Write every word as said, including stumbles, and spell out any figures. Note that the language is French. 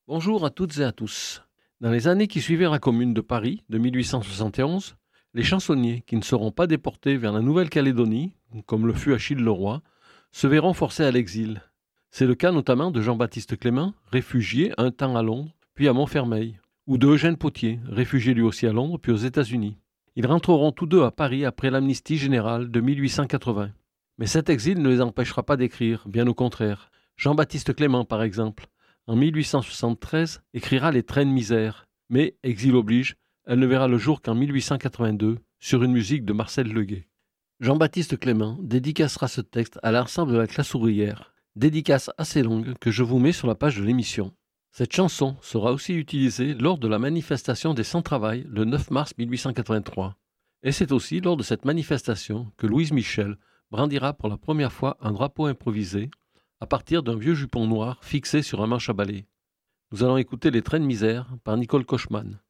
Bonjour à toutes et à tous. Dans les années qui suivirent la Commune de Paris de mille huit cent soixante et onze, les chansonniers qui ne seront pas déportés vers la Nouvelle-Calédonie, comme le fut Achille Leroy, se verront forcés à l'exil. C'est le cas notamment de Jean-Baptiste Clément, réfugié un temps à Londres, puis à Montfermeil, ou de Eugène Pottier, réfugié lui aussi à Londres, puis aux États-Unis. Ils rentreront tous deux à Paris après l'amnistie générale de mille huit cent quatre-vingts. Mais cet exil ne les empêchera pas d'écrire, bien au contraire. Jean-Baptiste Clément, par exemple, en mille huit cent soixante-treize, écrira Les Trains de misère, mais, exil oblige, elle ne verra le jour qu'en mille huit cent quatre-vingt-deux, sur une musique de Marcel Leguet. Jean-Baptiste Clément dédicacera ce texte à l'ensemble de la classe ouvrière, dédicace assez longue que je vous mets sur la page de l'émission. Cette chanson sera aussi utilisée lors de la manifestation des sans-travail le neuf mars mille huit cent quatre-vingt-trois. Et c'est aussi lors de cette manifestation que Louise Michel brandira pour la première fois un drapeau improvisé à partir d'un vieux jupon noir fixé sur un manche à balai. Nous allons écouter Les Trains de misère par Nicole Kochman.